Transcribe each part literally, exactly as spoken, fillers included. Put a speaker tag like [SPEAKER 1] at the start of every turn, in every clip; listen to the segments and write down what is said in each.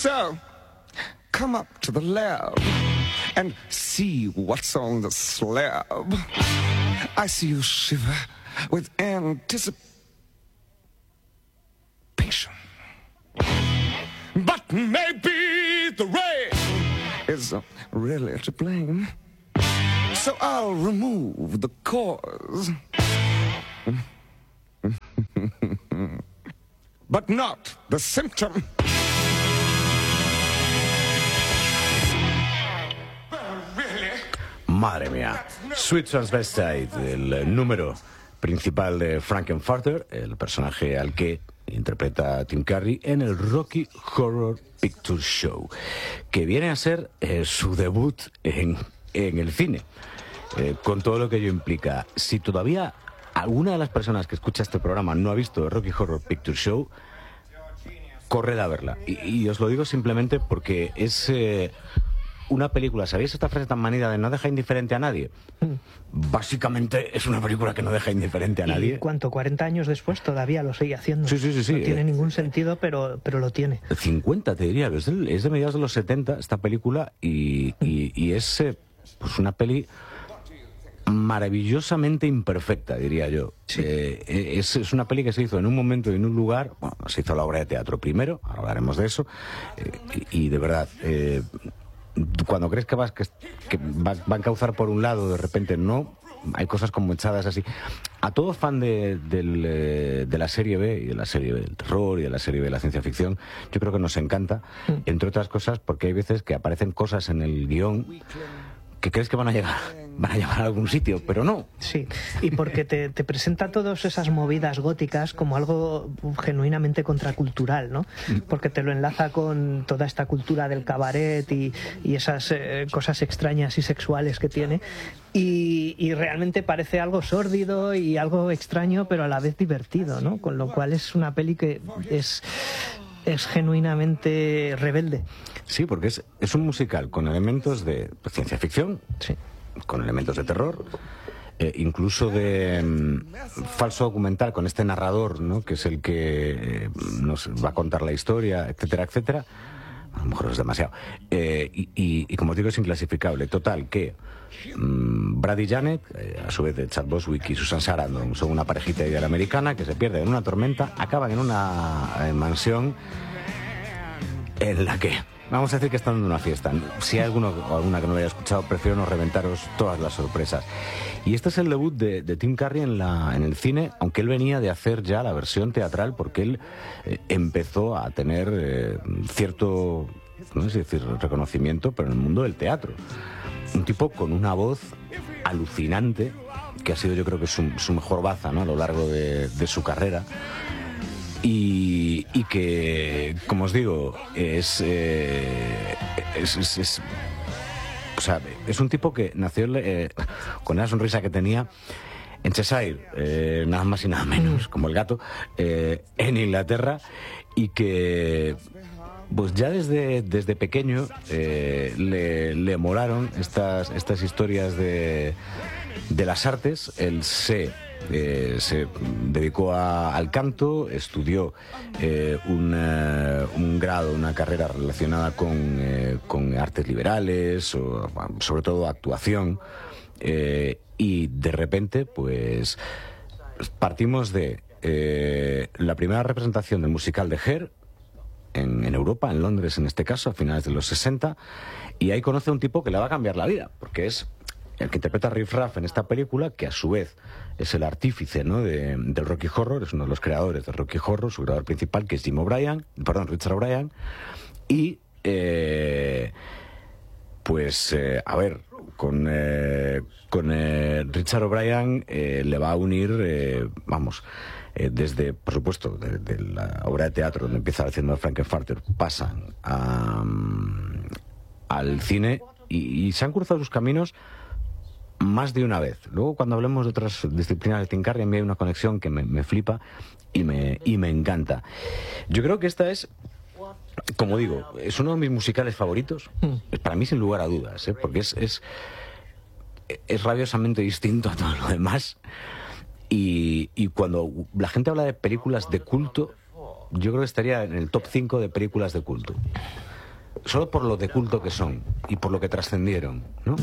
[SPEAKER 1] So, come up to the lab and see what's on the slab. I see you shiver with anticipation. But maybe the rain is really to blame. So I'll remove the cause. But not the symptom.
[SPEAKER 2] Madre mía. Sweet Transvestite, el número principal de Frank-N-Furter, el personaje al que interpreta Tim Curry en el Rocky Horror Picture Show, que viene a ser eh, su debut en, en el cine, eh, con todo lo que ello implica. Si todavía alguna de las personas que escucha este programa no ha visto el Rocky Horror Picture Show, corred a verla. Y, y os lo digo simplemente porque es eh, una película, ¿sabéis esta frase tan manida de no deja indiferente a nadie? Básicamente es una película que no deja indiferente a nadie.
[SPEAKER 3] ¿Y cuánto? ¿cuarenta años después todavía lo sigue haciendo?
[SPEAKER 2] Sí, sí, sí, sí.
[SPEAKER 3] No tiene ningún sentido, pero, pero lo tiene.
[SPEAKER 2] cincuenta te diría, es de, es de mediados de los setenta esta película y, y, y es eh, pues una peli maravillosamente imperfecta, diría yo. Sí. Eh, es, es una peli que se hizo en un momento y en un lugar. Bueno, se hizo la obra de teatro primero, ahora hablaremos de eso, eh, y, y de verdad, eh, cuando crees que vas que, que va, va a encauzar por un lado, de repente no. Hay cosas como echadas así. A todo fan de, de, de la serie B y de la serie B del terror y de la serie B de la ciencia ficción, yo creo que nos encanta, mm. entre otras cosas porque hay veces que aparecen cosas en el guión que crees que van a llegar, van a llegar a algún sitio, pero no.
[SPEAKER 3] Sí, y porque te, te presenta todas esas movidas góticas como algo genuinamente contracultural, ¿no? Porque te lo enlaza con toda esta cultura del cabaret y, y esas eh, cosas extrañas y sexuales que tiene. Y, y realmente parece algo sórdido y algo extraño, pero a la vez divertido, ¿no? Con lo cual es una peli que es... es genuinamente rebelde.
[SPEAKER 2] Sí, porque es, es un musical con elementos de ciencia ficción,
[SPEAKER 3] sí,
[SPEAKER 2] con elementos de terror, eh, incluso de mm, falso documental con este narrador, ¿no? Que es el que eh, nos va a contar la historia, etcétera, etcétera. A lo mejor es demasiado. Eh, y, y, y como digo, es inclasificable. Total, que mmm, Brad y Janet, eh, a su vez de Chad Boswick y Susan Sarandon, son una parejita ideal americana que se pierde en una tormenta, acaban en una eh, mansión en la que, vamos a decir que están dando una fiesta. Si hay alguno o alguna que no lo haya escuchado, prefiero no reventaros todas las sorpresas. Y este es el debut de, de Tim Curry en, la, en el cine, aunque él venía de hacer ya la versión teatral, porque él eh, empezó a tener eh, cierto, no sé si decir reconocimiento, pero en el mundo del teatro. Un tipo con una voz alucinante, que ha sido yo creo que su, su mejor baza, ¿no? A lo largo de, de su carrera. Y, y que, como os digo, es, eh, es, es, es o sea, es un tipo que nació eh, con una sonrisa que tenía en Cheshire, eh, nada más y nada menos, como el gato, eh, en Inglaterra, y que pues ya desde, desde pequeño eh, le, le molaron estas, estas historias de, de las artes. Él se... Eh, se dedicó a, al canto, estudió eh, una, un grado, una carrera relacionada con, eh, con artes liberales, o, sobre todo actuación, eh, y de repente pues partimos de eh, la primera representación del musical de Hair en, en Europa, en Londres en este caso, a finales de los sesenta, y ahí conoce a un tipo que le va a cambiar la vida, porque es el que interpreta a Riff Raff en esta película, que a su vez es el artífice, ¿no? de, del Rocky Horror, es uno de los creadores del Rocky Horror, su creador principal, que es Jim O'Brien, perdón, Richard O'Brien, y eh, pues eh, a ver, con, eh, con eh, Richard O'Brien eh, le va a unir, eh, vamos, eh, desde, por supuesto, de, de la obra de teatro donde empieza haciendo Frank-N-Furter, pasan a, um, al cine y, y se han cruzado sus caminos más de una vez. Luego, cuando hablemos de otras disciplinas de Tim Curry, a mí hay una conexión que me, me flipa y me, y me encanta. Yo creo que esta es, como digo, es uno de mis musicales favoritos. Mm. Para mí, sin lugar a dudas, ¿eh? Porque es, es, es rabiosamente distinto a todo lo demás. Y, y cuando la gente habla de películas de culto, yo creo que estaría en el top cinco de películas de culto. solo por lo de culto que son y por lo que trascendieron, ¿no?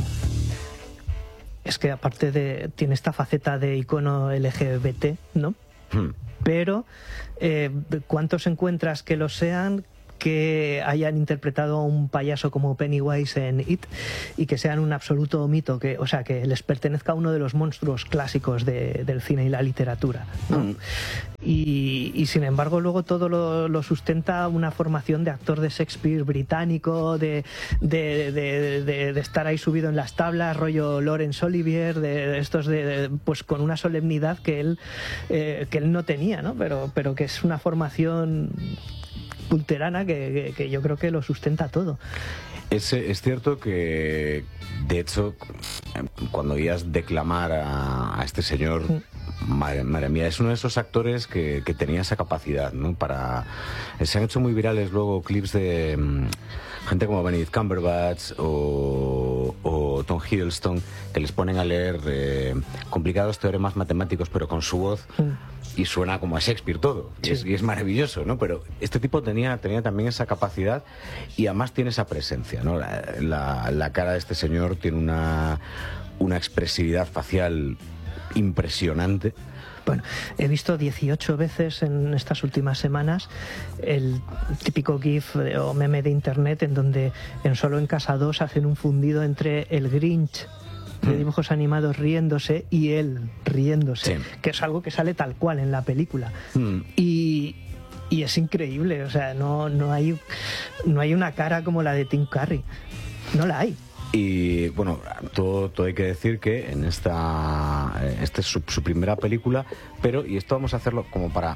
[SPEAKER 3] Es que aparte de... tiene esta faceta de icono L G B T, ¿no? Hmm. Pero, eh, ¿cuántos encuentras que lo sean, que hayan interpretado a un payaso como Pennywise en It y que sean un absoluto mito, que, o sea, que les pertenezca a uno de los monstruos clásicos de, del cine y la literatura, ¿no? Mm. Y, y sin embargo luego todo lo, lo sustenta una formación de actor de Shakespeare británico, de, de, de, de, de estar ahí subido en las tablas, rollo Laurence Olivier, de, de estos de, de, pues con una solemnidad que él, eh, que él no tenía, ¿no? Pero, pero que es una formación culterana que, que, que yo creo que lo sustenta todo.
[SPEAKER 2] Es, es cierto que, de hecho, cuando oías declamar a, a este señor, madre, madre mía, es uno de esos actores que, que tenía esa capacidad, ¿no? Para, se han hecho muy virales luego clips de um, gente como Benedict Cumberbatch o, o Tom Hiddleston, que les ponen a leer eh, complicados teoremas matemáticos, pero con su voz. Mm. Y suena como a Shakespeare todo, y, sí. es, y es maravilloso, ¿no? Pero este tipo tenía, tenía también esa capacidad y además tiene esa presencia, ¿no? La, la, la cara de este señor tiene una, una expresividad facial impresionante.
[SPEAKER 3] Bueno, he visto dieciocho veces en estas últimas semanas el típico GIF o meme de internet en donde en Solo en Casa dos hacen un fundido entre el Grinch de dibujos animados riéndose y él riéndose, sí. que es algo que sale tal cual en la película. Mm. Y, y es increíble, o sea, no, no, hay, no hay una cara como la de Tim Curry, no la hay.
[SPEAKER 2] Y bueno, todo, todo hay que decir que en esta, esta es su, su primera película, pero, y esto vamos a hacerlo como para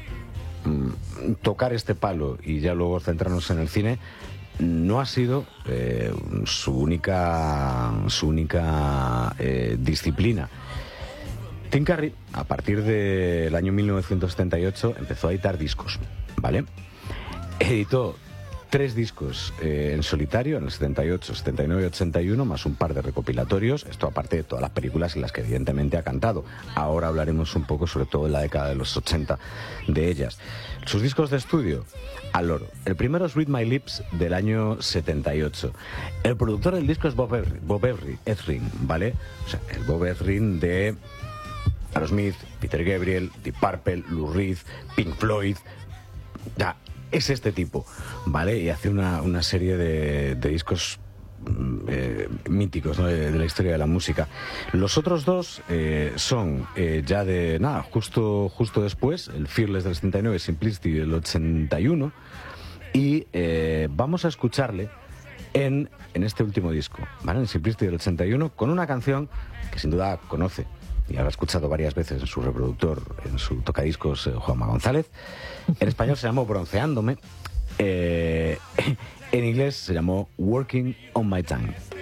[SPEAKER 2] mm, tocar este palo y ya luego centrarnos en el cine. No ha sido eh, su única su única eh, disciplina. Tim Curry, a partir del año mil novecientos setenta y ocho, empezó a editar discos, ¿vale? Editó tres discos eh, en solitario en el setenta y ocho, setenta y nueve y ochenta y uno, más un par de recopilatorios, esto aparte de todas las películas en las que evidentemente ha cantado. Ahora hablaremos un poco, sobre todo en la década de los ochenta, de ellas. Sus discos de estudio, al oro. El primero es Read My Lips, del año setenta y ocho. El productor del disco es Bob, er Bob Ezrin, ¿vale? O sea, el Bob Ezrin de Aerosmith, Peter Gabriel, Deep Purple, Lou Reed, Pink Floyd. Ya, es este tipo, ¿vale? Y hace una, una serie de, de discos eh, míticos, ¿no? de, de la historia de la música. Los otros dos eh, son eh, ya de, nada, justo, justo después, el Fearless del setenta y nueve, Simplicity del ochenta y uno, y eh, vamos a escucharle en, en este último disco, ¿vale? En Simplicity del ochenta y uno, con una canción que sin duda conoce y habrá escuchado varias veces en su reproductor, en su tocadiscos, eh, Juanma González. En español se llamó Bronceándome, eh, en inglés se llamó Working on My Time.